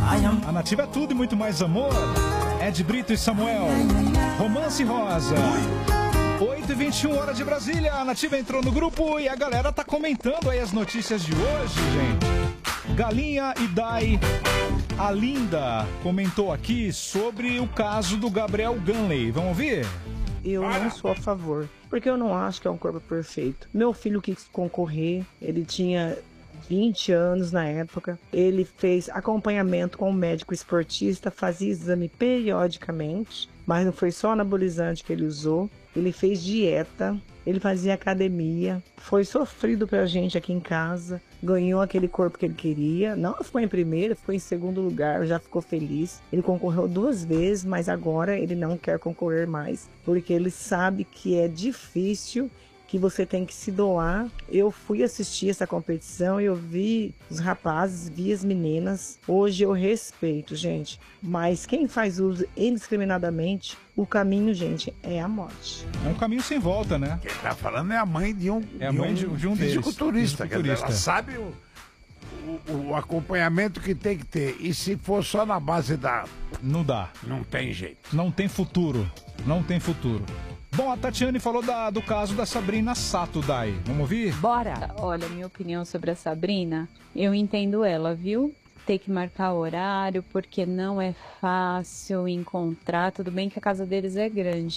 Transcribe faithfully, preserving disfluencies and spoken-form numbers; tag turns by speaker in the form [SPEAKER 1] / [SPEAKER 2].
[SPEAKER 1] A Nativa é tudo e muito mais amor. Ed Brito e Samuel. Romance Rosa. oito e vinte e um, hora de Brasília. A Nativa entrou no grupo e a galera tá comentando aí as notícias de hoje, gente. Galinha e Dai. A Linda comentou aqui sobre o caso do Gabriel Ganley. Vamos ouvir?
[SPEAKER 2] Eu não sou a favor, porque eu não acho que é um corpo perfeito. Meu filho quis concorrer, ele tinha vinte anos na época. Ele fez acompanhamento com um médico esportista, fazia exame periodicamente, mas não foi só anabolizante que ele usou. Ele fez dieta, ele fazia academia, foi sofrido pra gente aqui em casa, ganhou aquele corpo que ele queria, não ficou em primeiro, ficou em segundo lugar, já ficou feliz. Ele concorreu duas vezes, mas agora ele não quer concorrer mais, porque ele sabe que é difícil, que você tem que se doar. Eu fui assistir essa competição e eu vi os rapazes, vi as meninas. Hoje eu respeito, gente. Mas quem faz uso indiscriminadamente, o caminho, gente, é a morte.
[SPEAKER 1] É um caminho sem volta, né?
[SPEAKER 3] Quem tá falando é a mãe de um,
[SPEAKER 1] é a
[SPEAKER 3] de
[SPEAKER 1] mãe
[SPEAKER 3] um,
[SPEAKER 1] de, de um deles.
[SPEAKER 3] Fisiculturista. Quer dizer, ela sabe o, o, o acompanhamento que tem que ter. E se for só na base da...
[SPEAKER 1] Não dá.
[SPEAKER 3] Não tem jeito.
[SPEAKER 1] Não tem futuro. Não tem futuro. Bom, a Tatiane falou da, do caso da Sabrina Sato, Dai. Vamos ouvir?
[SPEAKER 4] Bora! Olha, minha opinião sobre a Sabrina, eu entendo ela, viu? Ter que marcar horário, porque não é fácil encontrar. Tudo bem que a casa deles é grande.